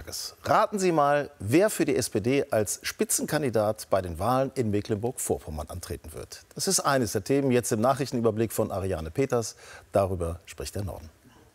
Tages. Raten Sie mal, wer für die SPD als Spitzenkandidat bei den Wahlen in Mecklenburg-Vorpommern antreten wird. Das ist eines der Themen jetzt im Nachrichtenüberblick von Ariane Peters. Darüber spricht der Norden.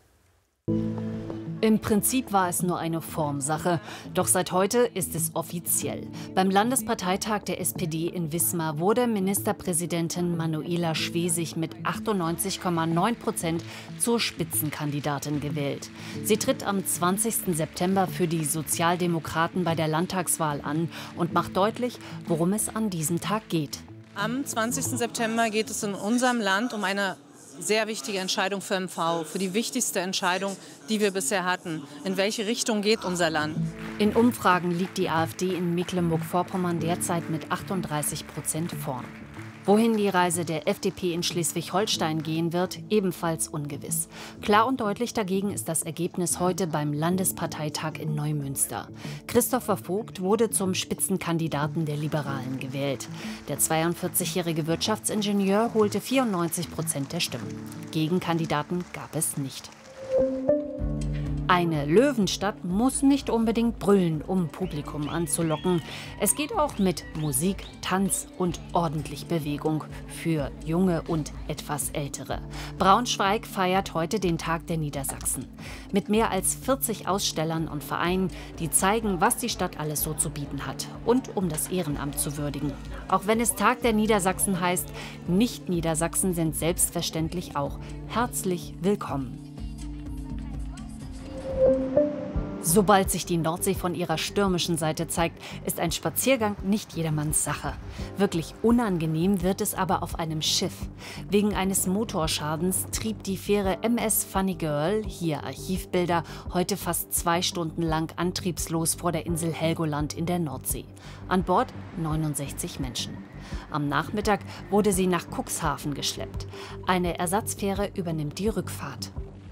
Im Prinzip war es nur eine Formsache. Doch seit heute ist es offiziell. Beim Landesparteitag der SPD in Wismar wurde Ministerpräsidentin Manuela Schwesig mit 98,9% zur Spitzenkandidatin gewählt. Sie tritt am 20. September für die Sozialdemokraten bei der Landtagswahl an und macht deutlich, worum es an diesem Tag geht. Am 20. September geht es in unserem Land um eine sehr wichtige Entscheidung für MV, für die wichtigste Entscheidung, die wir bisher hatten. In welche Richtung geht unser Land? In Umfragen liegt die AfD in Mecklenburg-Vorpommern derzeit mit 38% vorn. Wohin die Reise der FDP in Schleswig-Holstein gehen wird, ebenfalls ungewiss. Klar und deutlich dagegen ist das Ergebnis heute beim Landesparteitag in Neumünster. Christopher Vogt wurde zum Spitzenkandidaten der Liberalen gewählt. Der 42-jährige Wirtschaftsingenieur holte 94% der Stimmen. Gegenkandidaten gab es nicht. Eine Löwenstadt muss nicht unbedingt brüllen, um Publikum anzulocken. Es geht auch mit Musik, Tanz und ordentlich Bewegung für Junge und etwas Ältere. Braunschweig feiert heute den Tag der Niedersachsen. Mit mehr als 40 Ausstellern und Vereinen, die zeigen, was die Stadt alles so zu bieten hat. Und um das Ehrenamt zu würdigen. Auch wenn es Tag der Niedersachsen heißt, Nicht-Niedersachsen sind selbstverständlich auch herzlich willkommen. Sobald sich die Nordsee von ihrer stürmischen Seite zeigt, ist ein Spaziergang nicht jedermanns Sache. Wirklich unangenehm wird es aber auf einem Schiff. Wegen eines Motorschadens trieb die Fähre MS Funny Girl, hier Archivbilder, heute fast 2 Stunden lang antriebslos vor der Insel Helgoland in der Nordsee. An Bord 69 Menschen. Am Nachmittag wurde sie nach Cuxhaven geschleppt. Eine Ersatzfähre übernimmt die Rückfahrt.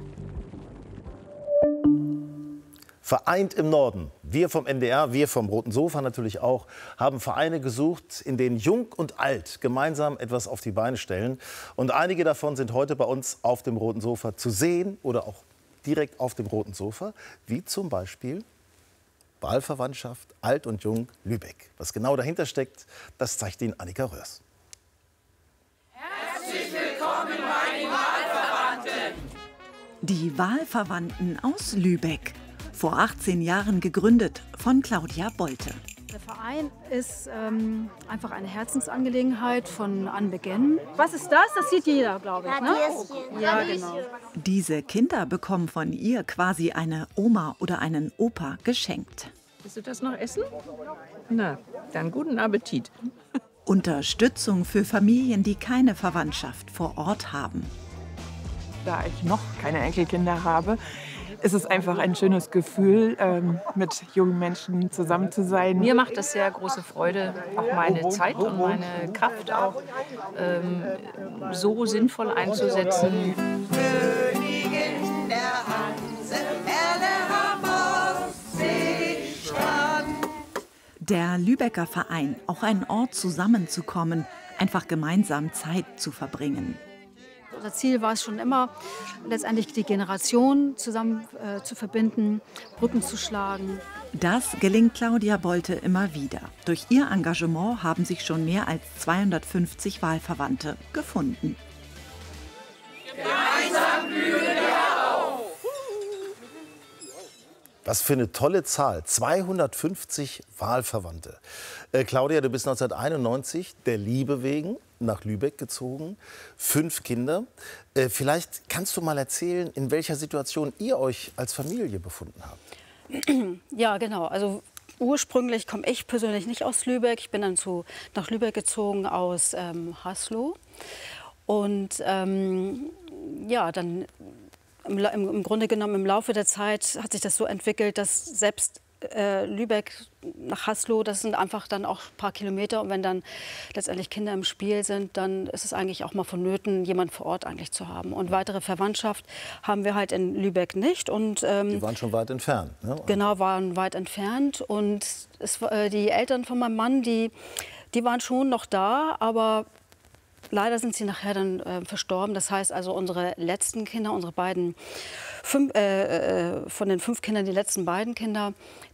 Vereint im Norden. Wir vom NDR, wir vom Roten Sofa natürlich auch, haben Vereine gesucht, in denen Jung und Alt gemeinsam etwas auf die Beine stellen. Und einige davon sind heute bei uns auf dem Roten Sofa zu sehen oder auch direkt auf dem Roten Sofa, wie zum Beispiel Wahlverwandtschaft Alt und Jung Lübeck. Was genau dahinter steckt, das zeigt Ihnen Annika Röhrs. Herzlich willkommen bei den Wahlverwandten. Die Wahlverwandten aus Lübeck. Vor 18 Jahren gegründet von Claudia Bolte. Der Verein ist einfach eine Herzensangelegenheit von Anbeginn. Was ist das? Das sieht jeder, glaube ich. Ne? Ja, genau. Diese Kinder bekommen von ihr quasi eine Oma oder einen Opa geschenkt. Willst du das noch essen? Na, dann guten Appetit. Unterstützung für Familien, die keine Verwandtschaft vor Ort haben. Da ich noch keine Enkelkinder habe, ist es einfach ein schönes Gefühl, mit jungen Menschen zusammen zu sein. Mir macht das sehr große Freude, auch meine Zeit und meine Kraft auch so sinnvoll einzusetzen. Königin der Hanse, Erle am Ostseestrand. Der Lübecker Verein, auch ein Ort zusammenzukommen, einfach gemeinsam Zeit zu verbringen. Unser Ziel war es schon immer, letztendlich die Generation zusammen zu verbinden, Brücken zu schlagen. Das gelingt Claudia Bolte immer wieder. Durch ihr Engagement haben sich schon mehr als 250 Wahlverwandte gefunden. Gemeinsam blühen wir auf. Was für eine tolle Zahl, 250 Wahlverwandte. Claudia, du bist 1991 der Liebe wegen nach Lübeck gezogen, 5 Kinder. Vielleicht kannst du mal erzählen, in welcher Situation ihr euch als Familie befunden habt. Ja, genau. Also ursprünglich komme ich persönlich nicht aus Lübeck. Ich bin dann nach Lübeck gezogen aus Haslo. Und ja, dann im Grunde genommen im Laufe der Zeit hat sich das so entwickelt, dass selbst Lübeck nach Haslo, das sind einfach dann auch ein paar Kilometer. Und wenn dann letztendlich Kinder im Spiel sind, dann ist es eigentlich auch mal vonnöten, jemanden vor Ort eigentlich zu haben. Und weitere Verwandtschaft haben wir halt in Lübeck nicht. Und, die waren schon weit entfernt, ne? Genau, waren weit entfernt. Und die Eltern von meinem Mann, die waren schon noch da, aber leider sind sie nachher dann verstorben. Das heißt also, unsere letzten Kinder, unsere beiden, von den 5 Kindern, die letzten beiden Kinder,